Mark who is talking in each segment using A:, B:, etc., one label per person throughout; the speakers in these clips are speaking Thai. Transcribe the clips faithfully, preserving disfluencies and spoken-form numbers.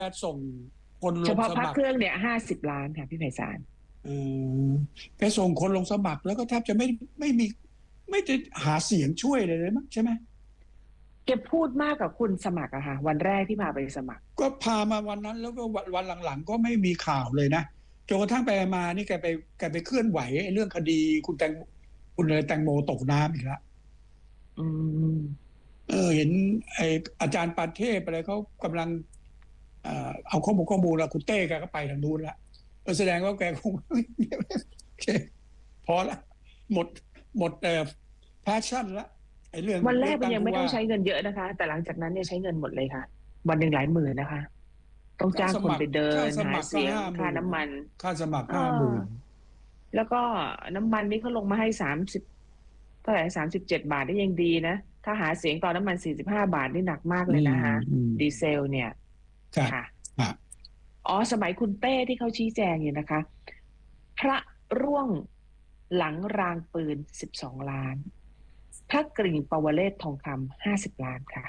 A: ส่งคนล
B: เฉ
A: งสมัคร
B: พาะพระเครื่องเนี่ยห้าสิบล้านค่ะพี่ไพศาล
A: เออแกส่งคนลงสมัครแล้วก็แทบจะไม่ไม่มีไม่จะหาเสียงช่วยเลยเลยมั้งใช่ไหม
B: แกพูดมากกับคุณสมัครอะค่ะวันแรกที่พาไปสมัคร
A: ก็พามาวันนั้นแล้วก็วันหลังๆก็ไม่มีข่าวเลยนะจนกระทั่งไปมานี่แกไปแกไปเคลื่อนไหวไอ้เรื่องคดีคุณแตงคุณอะไรแตงโมตกน้ำอีกแล้ว
B: อืม
A: เออเห็นไออาจารย์ปานเทพอะไรเขากำลังเอ่อเอาข้อมูลข้อมูลแล้วคุณเต้แกก็ไปทางนู้นละเออแสดงว่าแกคงโอเคพอละหมดหมดเอ่อแพชชั่นละไอเรื่อง
B: วันแร
A: เลือกตั้ง
B: กมันยังไม่ต้อ
A: ผู้ว่า
B: งใช้เงินเยอะนะคะแต่หลังจากนั้นเนี่ยใช้เงินหมดเลยค่ะวันหนึ่งหลายหมื่นนะคะต้อง
A: ค่า
B: จ้าง
A: สมัคร
B: คนไปเดิ
A: ค่า
B: นหา
A: สมัครก็
B: เสียง
A: ห้าหมื่น
B: ค่าน้ำมัน
A: ค่าสมัคร
B: เออ
A: ห้าหมื่น
B: แล้วก็น้ำมันนี่เขาลงมาให้สามสิบเท่าไหร่สามสิบเจ็ดบาทได้ยังดีนะถ้าหาเสียงตอนน้ำมันสี่สิบห้าบาทนี่หนักมาก
A: อืม
B: เลยนะคะ
A: อืม
B: ดีเซลเนี่ย
A: ครับ
B: ค่ะ
A: ครับ
B: อ๋อสมัยคุณเต้ที่เขาชี้แจงอยู่นะคะพระร่วงหลังรางปืนสิบสองล้านพระกริ่งปวเรศทองคำห้าสิบล้านค่ะ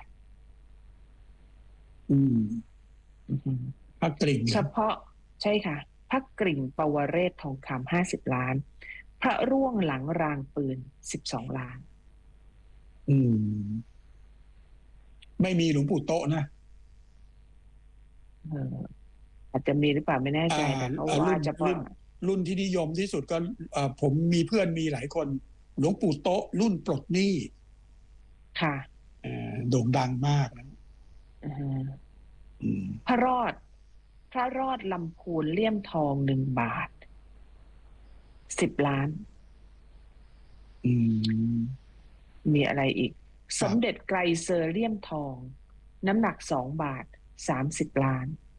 A: อืม
B: อือหือ
A: พักกลิ่ง
B: เฉพาะใช่ค่ะพระกริ่งปวเรศทองคำห้าสิบล้านพระร่วงหลังรางปืนสิบสองล้าน
A: อืมไม่มีหลวงปู่โตะนะ
B: เอออาจจะมีหรือเปล่าไม่แน่
A: อ่า
B: ใจแต่เขา
A: อ่ารุ่น
B: ว่าเฉพาะ
A: รุ่นรุ่นที่นิยมที่สุดก็เอ่อผมมีเพื่อนมีหลายคนหลวงปู่โตะรุ่นปลดหนี้
B: ค่ะ
A: เอ่อโด่งดังมากนะ
B: อือฮึ
A: อืม
B: พระรอดพระรอดลำพูนเลี่ยมทองหนึ่งบาทสิบล้าน
A: อืม
B: มีอะไรอีกสม
A: ครับ
B: เด็จไกรเซอร์เลี่ยมทองน้ำหนักสองบาทสามสิบล้าน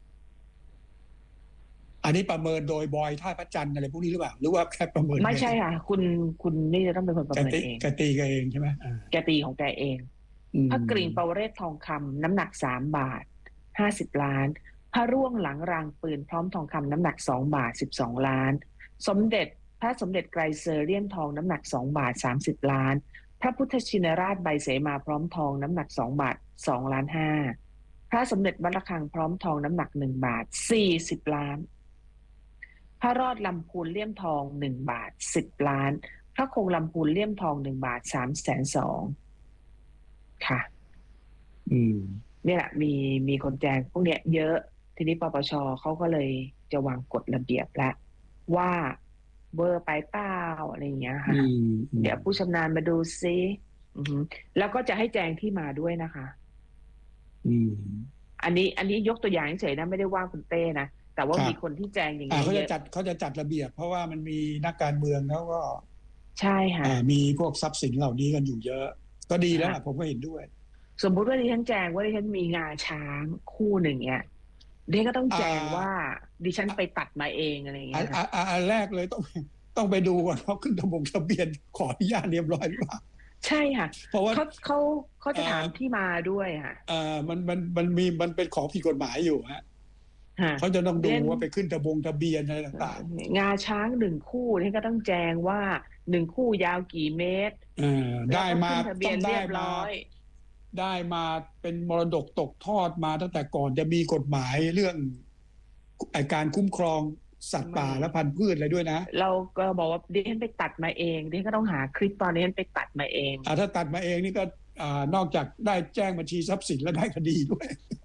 A: อันนี้ประเมินโดยบอยท่าพระจันทร์อะไรพวกนี้หรือเปล่าหรือว่าแค่ประเมิน
B: ไม่
A: เอง
B: ใช่ค่ะคุณคุณนี่จะต้องเป็นคนประ
A: แกติ
B: เมินเอง
A: แกตีกันเองใช่ไหมอ่า
B: แกตีของแกเอง
A: อื
B: พระกริ่งป
A: ม
B: วเรศทองคำน้ำหนักสามบาทห้าสิบล้านพระร่วงหลังรางปืนพร้อมทองคำน้ำหนักสองบาทสิบสองล้านสมเด็จพระสมเด็จไกรเซอร์เลี่ยมทองน้ำหนักสองบาทสามสิบล้านพระพุทธชินราชใบเสมาพร้อมทองน้ำหนักสองบาทสองล้านห้าพระสมเด็จวัดระฆังพร้อมทองน้ำหนักหนึ่งบาทสี่สิบล้านพระรอดลำพูนเลี่ยมทองหนึ่งบาทสิบล้านพระคงลำพูนเลี่ยมทองหนึ่งบาทสามแสนสองค่ะ
A: อืม
B: เนี่ยแหละมีมีคนแจ้งพวกเนี้ยเยอะทีนี้ปปชเขาก็เลยจะวางกฎระเบียบแล้วว่าเบอร์ไปเปล่าอะไรอย่างเงี้ยค่ะ
A: อืม
B: เดี๋ยวผู้ชำนาญมาดูซิอือหือแล้วก็จะให้แจ้งที่มาด้วยนะคะ
A: อืม
B: อันนี้อันนี้ยกตัวอย่างเฉยๆนะไม่ได้ว่าคุณเต้นะแต่ว่า
A: ครับ
B: มีคนที่แจ้งอย่าง
A: อ่า
B: นี้
A: เขา
B: เย
A: จะจัด
B: อะ
A: เขาจะจัดระเบียบเพราะว่ามันมีนักการเมืองเขาก็
B: ใช่ค่ะ
A: อ่ามีพวกทรัพย์สินเหล่านี้กันอยู่เยอะ ก็ดีแล้ว
B: ค่ะ
A: ล่ะผมก็เห็นด้วย
B: สมมุติว่าดิฉันแจ้งว่าดิฉันมีงาช้างคู่หนึ่งเนี่ยดิฉันก็ต้องแจ้งว่าดิฉันไปตัดมาเองอะไรอย่าง
A: อั
B: เงี้ยค่ะ
A: นอันอันอันแรกเลยต้องต้องไปดูก่อนว่าขึ้นทะบงทะเบียนขออนุญาตเรียบร้อยหรือเปล่า
B: ใช่ค่ะ
A: เพราะว่า
B: เขาเขาเขาจะถามที่มาด้วยค่ะ
A: เอ่อมันมันมันมีมันเป็นของผิดกฎหมายอยู่ฮะ
B: ค่ะ
A: เขาจะต้องดู
B: เรียน
A: ว่าไปขึ้นทะบงทะเบียนอะไรต่าง
B: งาช้างหนึ่งคู่นี่ก็ต้องแจ้งว่าหนึ่งคู่ยาวกี่เมตร
A: ๆเออได้มา
B: แล้วก็ขึ้นทะเบี
A: ต้
B: ย
A: อน ง
B: เรี
A: ได้
B: ยบ
A: มา
B: ร้อย
A: ได้มาเป็นมรดกตกทอดมาตั้งแต่ก่อนจะมีกฎหมายเรื่องการคุ้มครองสัตว์ป่าและพันธุ์พืชอะไรด้วยนะ
B: เราก็บอกว่าดิฉันไปตัดมาเองดิฉันก็ต้องหาคลิปตอนนี้ฉันไปตัดมาเอง
A: อ่าถ้าตัดมาเองนี่ก็อ่านอกจากได้แจ้งบัญชีทรัพย์สินแล้วได้คดีด้วย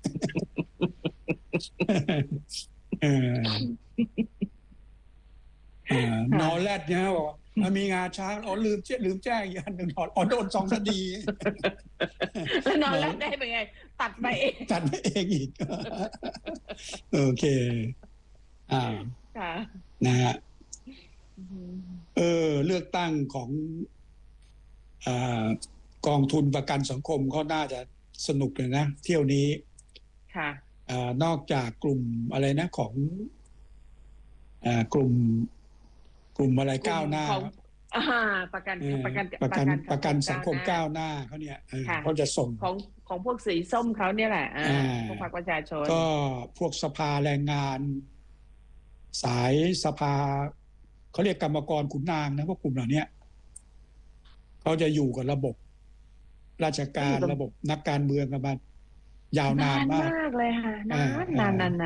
A: เออเออนอแรดเนี่ยบอกว่ามันมีงาช้างอ๋อลืมแจ้งลืมแจ้งอีกอันหนึ่งอ๋อโดนสองคดี
B: แล้วนอนแล้วได้เป็นไง ตัดมาเอง
A: ตัดมาเองอีก โอเค อ่า
B: ค่ะ
A: นะฮะเออ เลือกตั้งของอ่ากองทุนประกันสังคมเขาน่าจะสนุกเลยนะเที่ยวนี้
B: ค่ะ
A: อ่านอกจากกลุ่มอะไรนะของอ่ากลุ่ม กลุ่มอะไรก้าวหน้า
B: ของอ่าประกัน
A: เออ
B: ประกัน
A: ประกันประกันสังคม
B: ก้า
A: ก้าว ว
B: ห
A: ห
B: น้า
A: น้าเขาเนี่ยเออ
B: ค่ะ
A: เขาจะส่ง
B: ของของพวกสีส้มเขาเนี่ยแหละอ่า
A: อ่า
B: พวกพรรคประชาชน
A: ก็พวกสภาแรงงาน สายสภาเขาเรียกกรรมกรขุนนางนะพวกกลุ่มเหล่านี้เขาจะอยู่กับระบบราชการระบบนักการเมืองกันมายาวนานมาก
B: มากเลยค่ะนานนานนาน